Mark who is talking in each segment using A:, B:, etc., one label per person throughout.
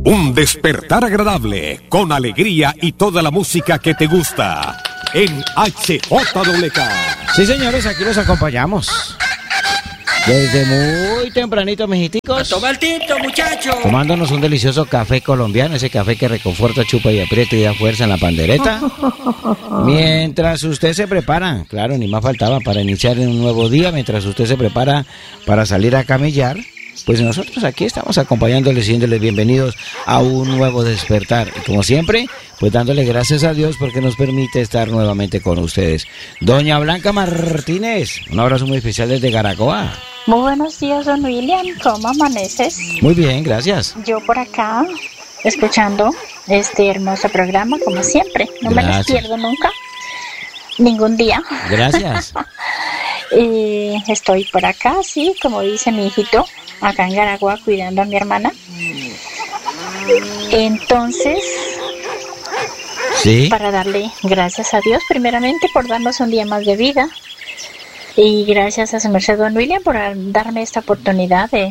A: Un despertar agradable, con alegría y toda la música que te gusta. En HJWK.
B: Sí, señores, aquí los acompañamos. Desde muy tempranito, mijiticos.
C: Toma el tinto, muchacho.
B: Tomándonos un delicioso café colombiano, ese café que reconforta, chupa y aprieta y da fuerza en la pandereta. Mientras usted se prepara, claro, ni más faltaba, para iniciar un nuevo día, mientras usted se prepara para salir a camellar, pues nosotros aquí estamos acompañándoles, diciéndoles bienvenidos a un nuevo despertar. Y como siempre, pues dándole gracias a Dios porque nos permite estar nuevamente con ustedes. Doña Blanca Martínez, un abrazo muy especial desde Garagoa.
D: Muy buenos días, don William. ¿Cómo amaneces?
B: Muy bien, gracias.
D: Yo por acá, escuchando este hermoso programa, como siempre. No me los pierdo nunca, ningún día.
B: Gracias.
D: Estoy por acá, sí, como dice mi hijito, acá en Garagua, cuidando a mi hermana. Entonces,
B: ¿sí?
D: Para darle gracias a Dios, primeramente, por darnos un día más de vida. Y gracias a su merced, don William, por darme esta oportunidad de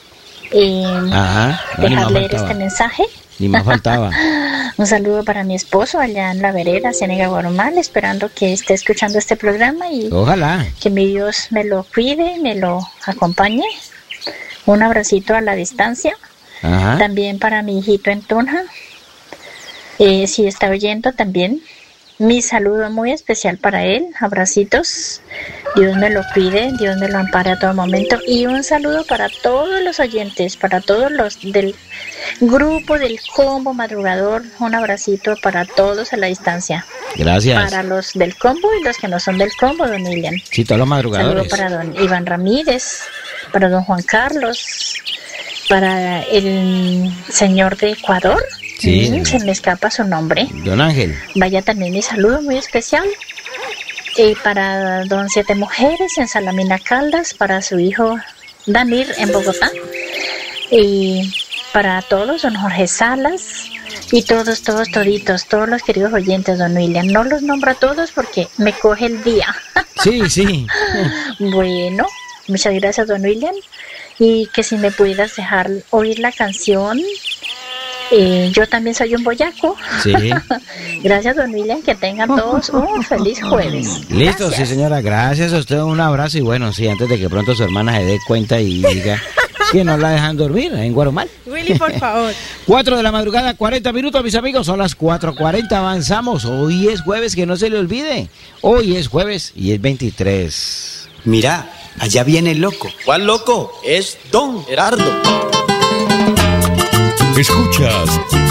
D: dejar leer este mensaje.
B: Ni más faltaba.
D: Un saludo para mi esposo allá en La Vereda, Ciénega Guarumal, esperando que esté escuchando este programa y
B: ojalá
D: que mi Dios me lo cuide, me lo acompañe. Un abracito a la distancia.
B: Ajá.
D: También para mi hijito en Tunja, si está oyendo también. Mi saludo muy especial para él, abracitos, Dios me lo cuide, Dios me lo ampare a todo momento, y un saludo para todos los oyentes, para todos los del grupo del Combo Madrugador, un abracito para todos a la distancia.
B: Gracias.
D: Para los del Combo y los que no son del Combo, don William.
B: Sí, todos los madrugadores.
D: Saludo para don Iván Ramírez, para don Juan Carlos, para el señor de Ecuador.
B: Sí,
D: se me escapa su nombre.
B: Don Ángel.
D: Vaya también mi saludo muy especial. Y para don Siete Mujeres en Salamina Caldas, para su hijo Danir en Bogotá. Y para todos, don Jorge Salas. Y todos, toditos, todos los queridos oyentes, don William. No los nombro a todos porque me coge el día.
B: Sí.
D: Bueno, muchas gracias, don William. Y que si me pudieras dejar oír la canción... yo también soy un boyaco.
B: Sí.
D: Gracias, don William, que tengan todos un feliz jueves.
B: Listo,
D: Gracias.
B: Sí, señora, gracias a usted, un abrazo. Y bueno, sí, antes de que pronto su hermana se dé cuenta y diga que no la dejan dormir en Guarumal.
E: Willy, por favor.
B: 4 de la madrugada, 40 minutos, mis amigos, son las 4:40, avanzamos. Hoy es jueves, que no se le olvide. Hoy es jueves y es 23.
C: Mira, allá viene el loco. ¿Cuál loco? Es don Gerardo.
A: Escuchas